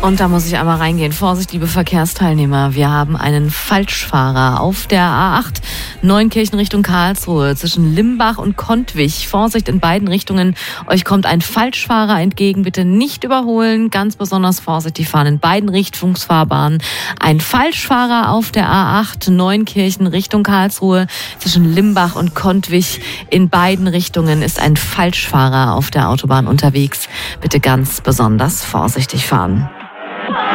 Und da muss ich einmal reingehen. Vorsicht, liebe Verkehrsteilnehmer. Wir haben einen Falschfahrer auf der A8 Neunkirchen Richtung Karlsruhe zwischen Limbach und Kontwich. Vorsicht in beiden Richtungen. Euch kommt ein Falschfahrer entgegen. Bitte nicht überholen. Ganz besonders vorsichtig fahren in beiden Richtungsfahrbahnen. Ein Falschfahrer auf der A8 Neunkirchen Richtung Karlsruhe zwischen Limbach und Kontwich. In beiden Richtungen ist ein Falschfahrer auf der Autobahn unterwegs. Bitte ganz besonders vorsichtig fahren.